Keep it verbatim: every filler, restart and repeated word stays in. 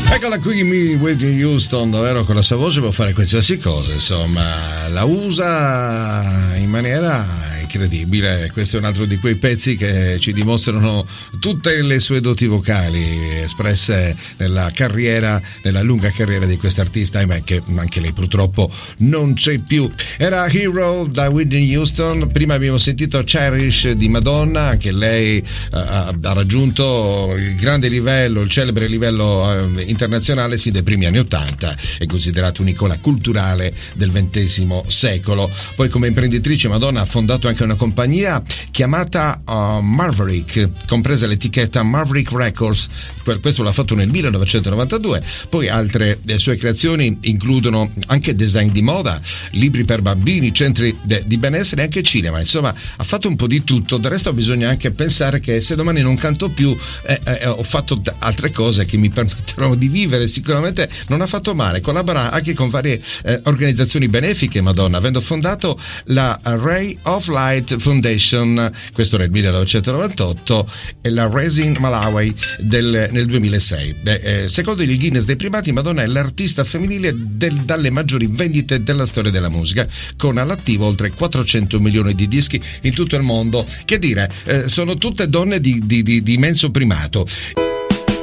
Eccola qui, Whitney Houston, davvero con la sua voce può fare qualsiasi cosa, insomma, la usa in maniera incredibile. Questo è un altro di quei pezzi che ci dimostrano tutte le sue doti vocali espresse nella carriera, nella lunga carriera di quest'artista, e che anche lei purtroppo non c'è più. Era Hero da Whitney Houston. Prima abbiamo sentito Cherish di Madonna, anche lei ha, ha raggiunto il grande livello, il celebre livello eh, internazionale sin dai primi anni Ottanta, è considerato un'icona culturale del ventesimo secolo. Poi come imprenditrice Madonna ha fondato anche una compagnia chiamata uh, Maverick, compresa l'etichetta Maverick Records. Questo l'ha fatto nel millenovecentonovantadue. Poi altre delle sue creazioni includono anche design di moda, libri per bambini, centri de- di benessere e anche cinema. Insomma, ha fatto un po' di tutto. Del resto bisogna anche pensare che se domani non canto più eh, eh, ho fatto t- altre cose che mi permetteranno di vivere. Sicuramente non ha fatto male. Collabora anche con varie eh, organizzazioni benefiche Madonna, avendo fondato la Ray of Light Foundation, questo nel millenovecentonovantotto, e la Raising Malawi del, nel duemilasei. Eh, secondo il Guinness dei primati, Madonna è l'artista femminile del, dalle maggiori vendite della storia della musica, con all'attivo oltre quattrocento milioni di dischi in tutto il mondo. Che dire, eh, sono tutte donne di, di, di, di immenso primato.